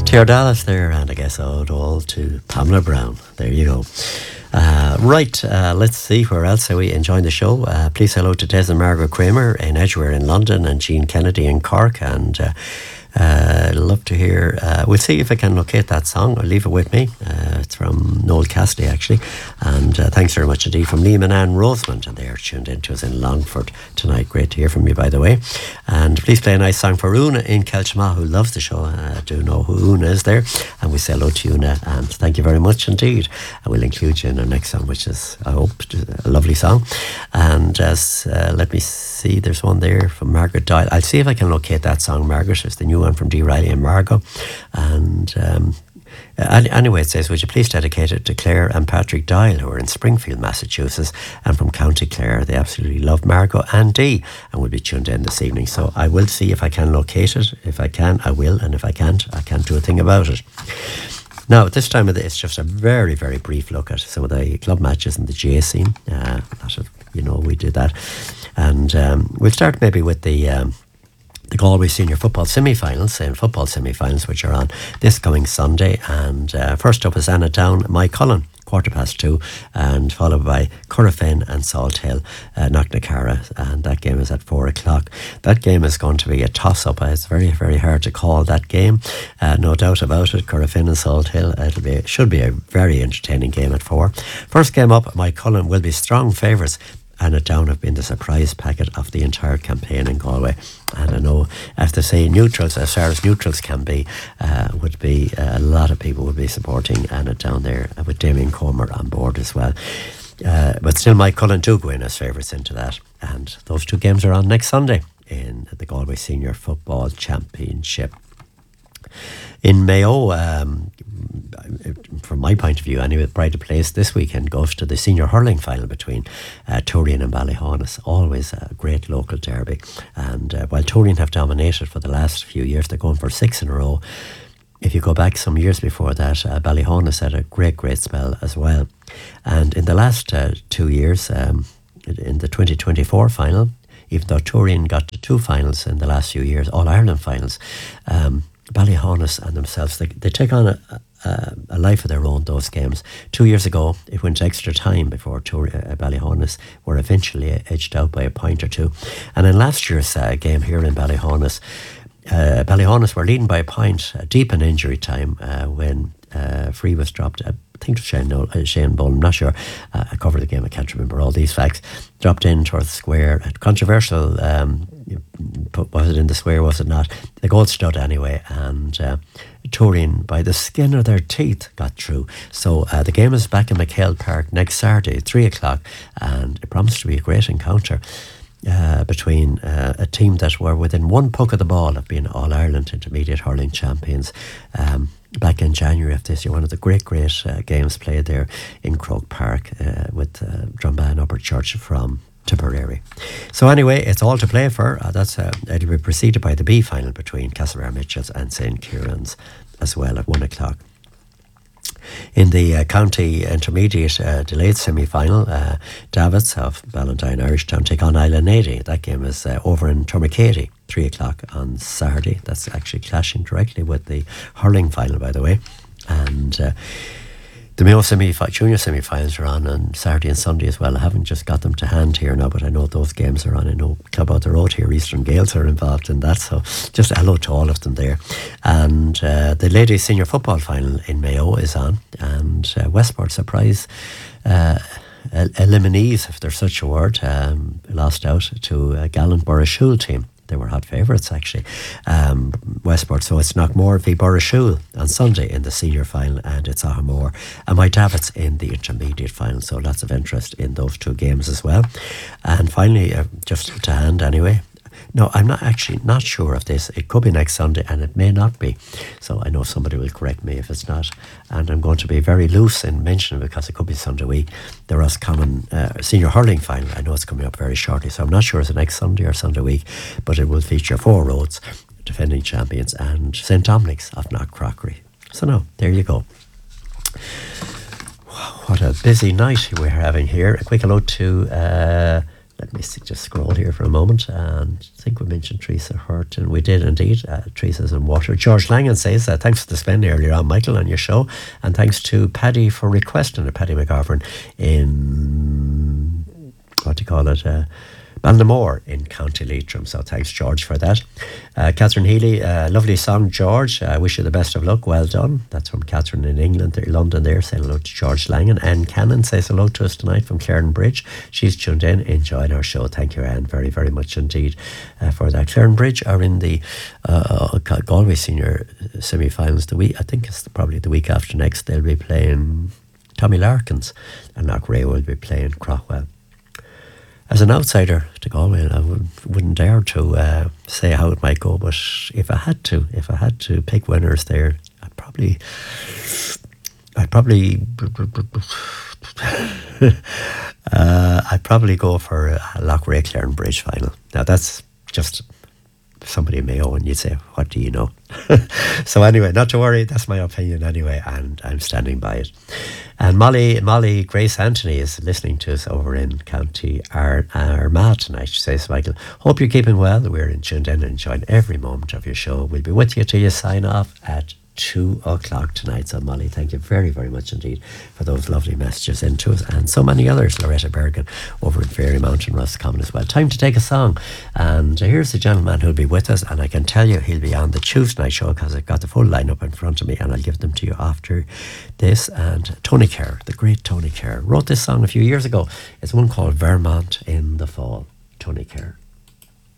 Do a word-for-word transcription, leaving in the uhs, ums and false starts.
Tear Dallas there, and I guess owed all to Pamela Brown. There you go. Uh, right, uh, let's see where else are we enjoying the show. Uh, please hello to Des and Margaret Kramer in Edgware in London, and Jean Kennedy in Cork, and uh, uh, love to hear. Uh, we'll see if I can locate that song. I'll leave it with me. Uh, it's from Noel Cassidy, actually. And uh, thanks very much indeed from Liam and Anne Rosemond, and they're tuned in to us in Longford tonight. Great to hear from you, by the way. And please play a nice song for Una in Kelchma, who loves the show. Uh, I do know who Una is there. And we say hello to Una, and thank you very much indeed. And we'll include you in our next song, which is, I hope, a lovely song. And as uh, let me see, there's one there from Margaret Doyle. I'll see if I can locate that song, Margaret. It's the new one from Dee Riley and Margot. And um, anyway, it says, would you please dedicate it to Claire and Patrick Doyle, who are in Springfield, Massachusetts, and from County Clare. They absolutely love Margot and Dee, and will be tuned in this evening. So I will see if I can locate it. If I can, I will, and if I can't, I can't do a thing about it. Now, at this time of the, it's just a very, very brief look at some of the club matches in the G A scene. Uh, lot of, you know, we did that. And um, we'll start maybe with the... Um, the Galway Senior Football Semi-Finals, and football semi-finals, which are on this coming Sunday. And uh, first up is Annadown, Mike Cullen, quarter past two, and followed by Corofin and Salt Hill, uh, Knocknacarra, and that game is at four o'clock. That game is going to be a toss-up. It's very, very hard to call that game, uh, no doubt about it. Corofin and Salt Hill, it'll be should be a very entertaining game at four. First game up, Mike Cullen will be strong favourites. Annadown have been the surprise packet of the entire campaign in Galway. And I know, as they say, neutrals, as far as neutrals can be, uh, would be, uh, a lot of people would be supporting Annadown there, uh, with Damien Comer on board as well. Uh, but still, Mike Cullen do go in as favourites into that. And those two games are on next Sunday in the Galway Senior Football Championship. In Mayo, um, from my point of view anyway, Pride of Place this weekend goes to the senior hurling final between uh, Turin and Ballyhaunis. Always a great local derby. And uh, while Turin have dominated for the last few years, they're going for six in a row. If you go back some years before that, uh, Ballyhaunis had a great, great spell as well. And in the last uh, two years, um, in the twenty twenty-four final, even though Turin got to two finals in the last few years, All-Ireland finals, um, Ballyhaunis and themselves, they, they take on a, a, a life of their own, those games. Two years ago, it went extra time before Tur- uh, Ballyhaunis were eventually edged out by a point or two. And in last year's uh, game here in Ballyhaunis, uh, Ballyhaunis were leading by a point uh, deep in injury time uh, when uh, Free was dropped. Uh, I think it was Shane, no, uh, Shane Bull, I'm not sure. Uh, I covered the game, I can't remember all these facts. Dropped in towards the square. Controversial, um, was it in the square, was it not? The goal stood anyway, and uh, Turin, by the skin of their teeth, got through. So uh, the game is back in McHale Park next Saturday, three o'clock, and it promised to be a great encounter uh, between uh, a team that were within one puck of the ball of being All-Ireland Intermediate Hurling Champions. Um, back in January of this year, one of the great, great uh, games played there in Croke Park uh, with uh, Drumban Upper Church from Tipperary. So anyway, it's all to play for. Uh, that's uh, it'll be preceded by the B final between Castlebar Mitchells and Saint Kieran's as well at one o'clock. In the uh, county intermediate uh, delayed semi-final, uh, Davits of Ballantine Irish Town take on Islanady. That game is uh, over in Tourmakeady, three o'clock on Saturday. That's actually clashing directly with the hurling final, by the way. And uh, the Mayo semi junior semi-finals are on on Saturday and Sunday as well. I haven't just got them to hand here now, but I know those games are on. I know Club Out the Road here, Eastern Gales are involved in that, so just hello to all of them there. And uh, the ladies senior football final in Mayo is on, and uh, Westport surprise uh, eliminees, if there's such a word, um, lost out to a Gallant Burrishoole team. They were hot favourites, actually, um, Westport. So it's Knockmore v Burrishoole on Sunday in the senior final, and it's Ahamore and my Davits in the intermediate final. So lots of interest in those two games as well. And finally, uh, just to hand anyway, no, I'm not actually not sure of this. It could be next Sunday and it may not be. So I know somebody will correct me if it's not. And I'm going to be very loose in mentioning it because it could be Sunday week. The Roscommon uh, Senior Hurling Final. I know it's coming up very shortly. So I'm not sure it's next Sunday or Sunday week. But it will feature four roads, defending champions, and Saint Dominic's of Knockcrockery. So now, there you go. Wow, what a busy night we're having here. A quick hello to... Uh, let me see, just scroll here for a moment. And I think we mentioned Teresa Hurt, and we did indeed. Uh, Teresa's in water. George Langan says, uh, thanks for the spend earlier on, Michael, on your show. And thanks to Paddy for requesting it, Paddy McGovern in, what do you call it, uh, Balnamore in County Leitrim. So thanks, George, for that. Uh, Catherine Healy, uh, lovely song, George. I wish you the best of luck. Well done. That's from Catherine in England, there, London there, saying hello to George Langan. Anne Cannon says hello to us tonight from Claren Bridge. She's tuned in, enjoying our show. Thank you, Anne, very, very much indeed uh, for that. Claren Bridge are in the uh, Galway Senior semi-finals. The week, I think it's probably the week after next. They'll be playing Tommy Larkins, and Knockray will be playing Craughwell. As an outsider to Galway, I would, wouldn't dare to uh, say how it might go, but if I had to, if I had to pick winners there, I'd probably, I'd probably, uh, I'd probably go for a Loughrea Claren Bridge final. Now that's just somebody Mayo, and you'd say, what do you know? So anyway, not to worry, that's my opinion anyway, and I'm standing by it. And Molly Molly Grace Anthony is listening to us over in County Ar- Armagh tonight. She says, Michael, hope you're keeping well. We're in tuned in and enjoying every moment of your show. We'll be with you till you sign off at two o'clock tonight. So Molly, thank you very, very much indeed for those lovely messages into us, and so many others. Loretta Bergen over in Fairy Mountain, Roscommon as well. Time to take a song, and here's the gentleman who'll be with us, and I can tell you he'll be on the Tuesday night show because I've got the full lineup in front of me, and I'll give them to you after this. And Tony Kerr, the great Tony Kerr, wrote this song a few years ago. It's one called Vermont in the Fall. Tony Kerr.